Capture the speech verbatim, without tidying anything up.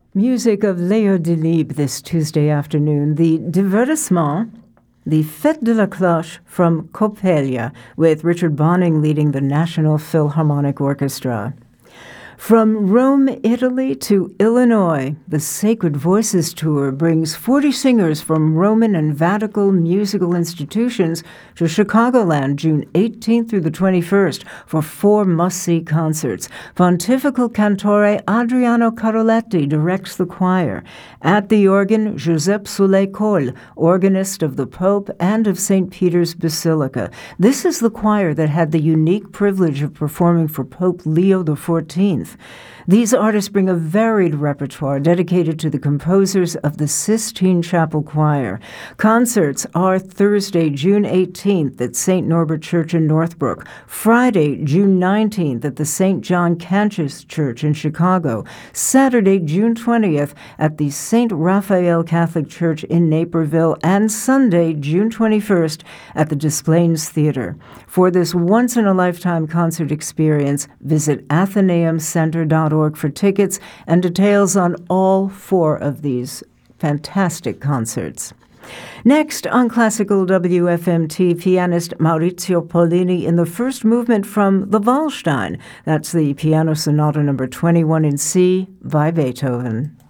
Music of Léo Delibes this Tuesday afternoon. The Divertissement, the Fête de la Cloche from Coppelia, with Richard Bonning leading the National Philharmonic Orchestra. From Rome, Italy to Illinois, the Sacred Voices Tour brings forty singers from Roman and Vatican musical institutions to Chicagoland June eighteenth through the twenty-first for four must-see concerts. Pontifical Cantore Adriano Caroletti directs the choir. At the organ, Joseph Soulé-Colle, organist of the Pope and of Saint Peter's Basilica. This is the choir that had the unique privilege of performing for Pope Leo the fourteenth. These artists bring a varied repertoire dedicated to the composers of the Sistine Chapel Choir. Concerts are Thursday, June eighteenth at Saint Norbert Church in Northbrook, Friday, June nineteenth at the Saint John Cantius Church in Chicago, Saturday, June twentieth at the Saint Raphael Catholic Church in Naperville, and Sunday, June twenty-first at the Des Plaines Theater. For this once-in-a-lifetime concert experience, visit athenaeum center dot org for tickets and details on all four of these fantastic concerts. Next on Classical W F M T, pianist Maurizio Pollini in the first movement from the Waldstein. That's the Piano Sonata number twenty-one in C by Beethoven.